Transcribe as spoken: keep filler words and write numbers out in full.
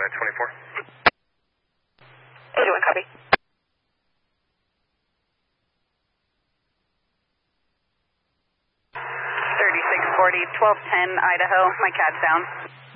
at twenty-four. eighty-one, copy. thirty-six forty, twelve ten, Idaho. My C A D's down.